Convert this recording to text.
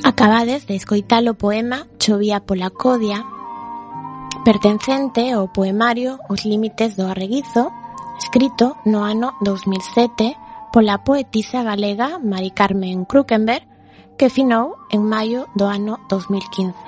Acabades de escoitar o poema Chovía pola Codia, pertencente ao poemario Os límites do Arreguizo, escrito no ano 2007 pola poetisa galega Mari Carmen Krukenberg, que finou en maio do ano 2015.